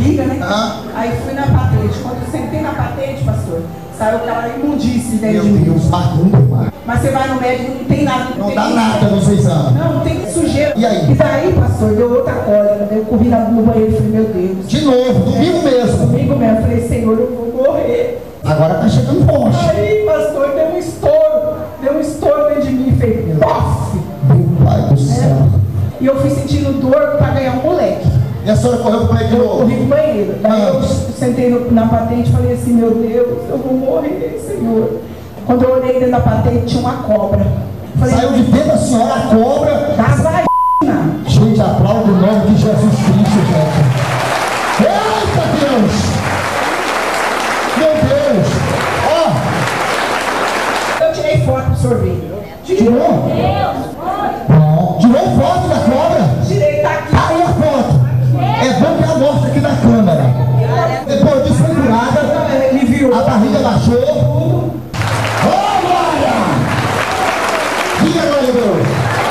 barriga, né? Aí fui na patente. Quando eu sentei na patente, pastor, saiu aquela imundice dentro de mim. Mas você vai no médico, não tem nada. Não dá nada no seu exame. Não tem sujeira. E aí? E daí, pastor, deu outra cólera. Eu corri no banheiro e falei, meu Deus. De novo, domingo mesmo. Domingo mesmo. Eu falei, Senhor, eu vou morrer. Agora tá chegando forte. Aí, pastor, deu um estouro. Deu um estouro dentro de mim e fez pof. Meu pai do céu. E eu fui sentindo dor para ganhar um moleque. E a senhora correu pro banheiro de novo? Corri pro banheiro. Daí eu sentei na patente e falei assim, meu Deus, eu vou morrer, Senhor. Quando eu olhei dentro da patente, tinha uma cobra. Falei, saiu de dentro da senhora a cobra. Da vagina. Gente, aplauda o nome de Jesus Cristo, gente. Eita Deus! Meu Deus! Ó! Eu tirei foto pro sorvete. Tirou? Não. Tirou foto da cobra? Tirei, tá aqui. Aí a foto. É bom que ela mostra aqui na câmera. Depois disso foi curada. Ele viu. A barriga baixou. Oh, glória! Diga, glória a Deus.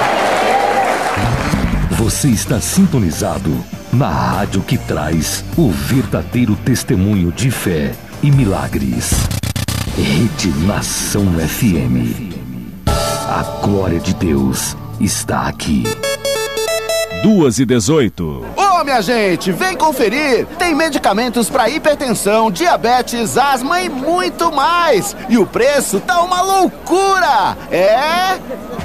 Você está sintonizado na rádio que traz o verdadeiro testemunho de fé e milagres. Rede Nação FM. A glória de Deus está aqui. 2h18. Ô, minha gente, vem conferir! Tem medicamentos para hipertensão, diabetes, asma e muito mais! E o preço tá uma loucura! É...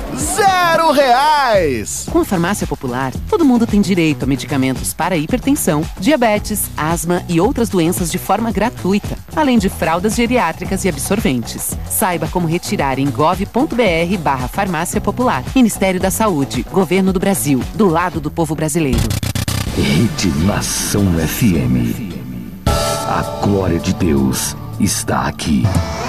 R$0! Com a Farmácia Popular, todo mundo tem direito a medicamentos para hipertensão, diabetes, asma e outras doenças de forma gratuita, além de fraldas geriátricas e absorventes. Saiba como retirar em gov.br/Farmácia Popular. Ministério da Saúde, Governo do Brasil, do lado do povo brasileiro. Rede Nação FM. A glória de Deus está aqui.